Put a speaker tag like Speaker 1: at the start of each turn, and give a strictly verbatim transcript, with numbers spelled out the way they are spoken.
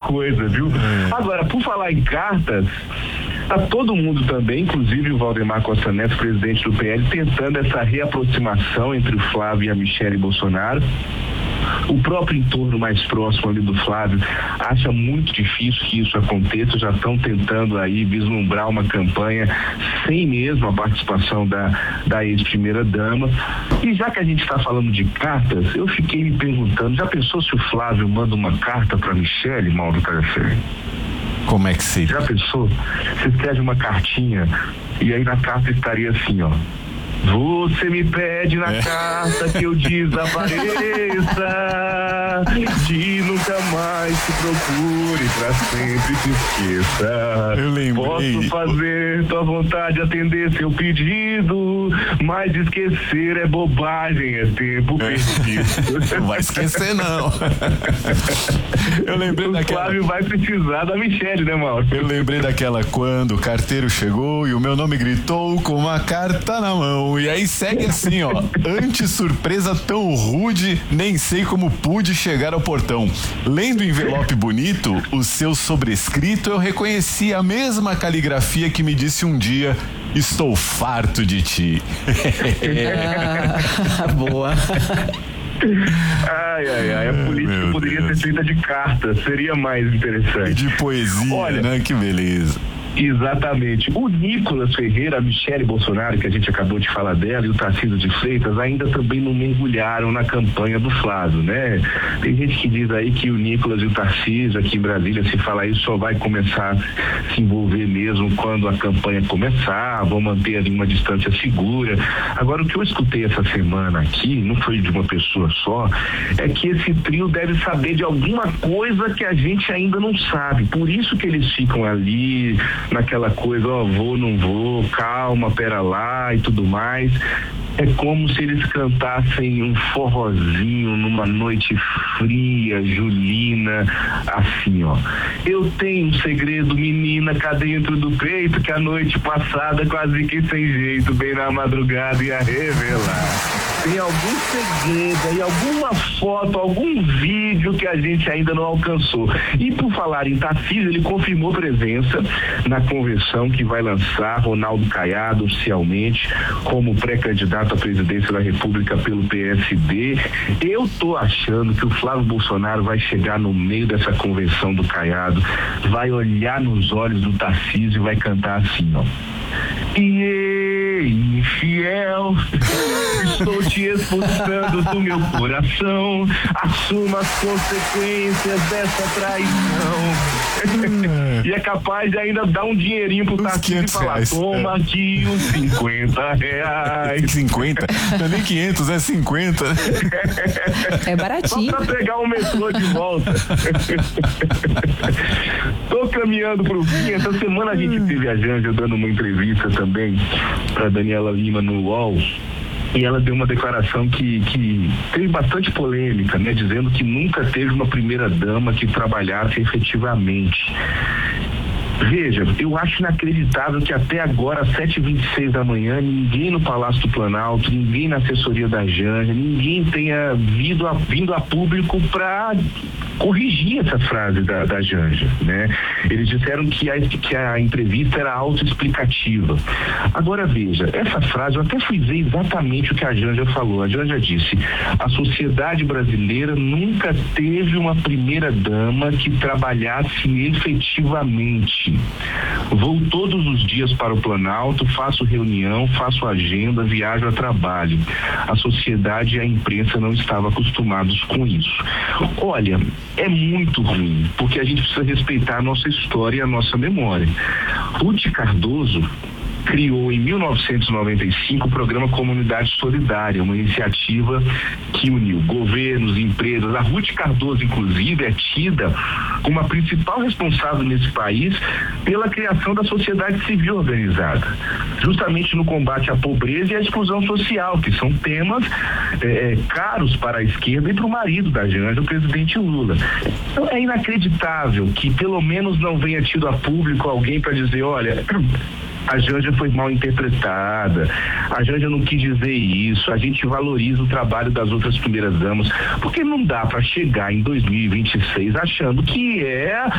Speaker 1: coisa, viu? É. Agora, por falar em cartas, tá todo mundo também, inclusive o Valdemar Costa Neto, presidente do P L, tentando essa reaproximação entre o Flávio e a Michele Bolsonaro. O próprio entorno mais próximo ali do Flávio acha muito difícil que isso aconteça, já estão tentando aí vislumbrar uma campanha sem mesmo a participação da, da ex-primeira dama. E já que a gente está falando de cartas, eu fiquei me perguntando, já pensou se o Flávio manda uma carta para Michele, Mauro Caracere?
Speaker 2: Como é que seria?
Speaker 1: Já pensou? Você escreve uma cartinha e aí na carta estaria assim, ó: você me pede na é. carta que eu desapareça, que nunca mais te procure, pra sempre te esqueça.
Speaker 2: Eu lembrei.
Speaker 1: Posso fazer tua vontade, atender seu pedido, mas esquecer é bobagem, é tempo
Speaker 2: é.
Speaker 1: perdido.
Speaker 2: Não vai esquecer, não. Eu lembrei
Speaker 1: o
Speaker 2: daquela...
Speaker 1: O Flávio vai precisar da Michele, né, Mauro?
Speaker 2: Eu lembrei daquela quando o carteiro chegou e o meu nome gritou com uma carta na mão. E aí segue assim, ó: ante surpresa tão rude, nem sei como pude chegar ao portão. Lendo o envelope bonito, o seu sobrescrito, eu reconheci a mesma caligrafia que me disse um dia: estou farto de ti.
Speaker 3: Ah, boa.
Speaker 1: Ai, ai, ai, a política Meu poderia Deus. ser feita de cartas, seria mais interessante.
Speaker 2: E de poesia, Olha, né? Que beleza.
Speaker 1: Exatamente. O Nicolas Ferreira, a Michele Bolsonaro, que a gente acabou de falar dela, e o Tarcísio de Freitas ainda também não mergulharam na campanha do Flávio, né? Tem gente que diz aí que o Nicolas e o Tarcísio aqui em Brasília, se falar isso, só vai começar a se envolver mesmo quando a campanha começar, vão manter ali uma distância segura. Agora, o que eu escutei essa semana aqui, não foi de uma pessoa só, é que esse trio deve saber de alguma coisa que a gente ainda não sabe. Por isso que eles ficam ali naquela coisa, ó, vou, não vou, calma, pera lá e tudo mais. É como se eles cantassem um forrozinho numa noite fria, julina, assim, ó: eu tenho um segredo, menina, cá dentro do peito, que a noite passada quase que sem jeito, bem na madrugada ia revelar. Tem algum segredo aí, alguma foto, algum vídeo que a gente ainda não alcançou. E por falar em Tarcísio, ele confirmou presença na convenção que vai lançar Ronaldo Caiado oficialmente como pré-candidato à presidência da República pelo P S D. Eu tô achando que o Flávio Bolsonaro vai chegar no meio dessa convenção do Caiado, vai olhar nos olhos do Tarcísio e vai cantar assim, ó: e infiel, estou te expulsando do meu coração, assuma as consequências dessa traição. E é capaz de ainda dar um dinheirinho pro Tarcísio e falar: reais. Toma aqui uns cinquenta reais.
Speaker 2: cinquenta? Não é nem quinhentos, é cinquenta.
Speaker 3: É baratinho.
Speaker 1: Só pra pegar o metrô de volta. Tô caminhando pro fim. Essa semana a gente teve a Janja dando uma entrevista também pra Daniela Lima no U O L. E ela deu uma declaração que, que teve bastante polêmica, né? Dizendo que nunca teve uma primeira dama que trabalhasse efetivamente. Veja, eu acho inacreditável que até agora, às sete e vinte e seis da manhã, ninguém no Palácio do Planalto, ninguém na assessoria da Janja, ninguém tenha vindo a, vindo a público para corrigir essa frase da, da Janja, né? Eles disseram que a, que a entrevista era autoexplicativa. Agora veja, essa frase, eu até fui ver exatamente o que a Janja falou. A Janja disse: a sociedade brasileira nunca teve uma primeira dama que trabalhasse efetivamente. Vou todos os dias para o Planalto, faço reunião, faço agenda, viajo a trabalho. A sociedade e a imprensa não estavam acostumados com isso. Olha, é muito ruim, porque a gente precisa respeitar a nossa história e a nossa memória. Ruth Cardoso criou em mil novecentos e noventa e cinco o programa Comunidade Solidária, uma iniciativa que uniu governos, empresas. A Ruth Cardoso, inclusive, é tida como a principal responsável nesse país pela criação da sociedade civil organizada, justamente no combate à pobreza e à exclusão social, que são temas é, caros para a esquerda e para o marido da Janja, o presidente Lula. Então é inacreditável que pelo menos não venha tido a público alguém para dizer: olha, a Janja foi mal interpretada, a Janja não quis dizer isso, a gente valoriza o trabalho das outras primeiras damas, porque não dá para chegar em dois mil e vinte e seis achando que é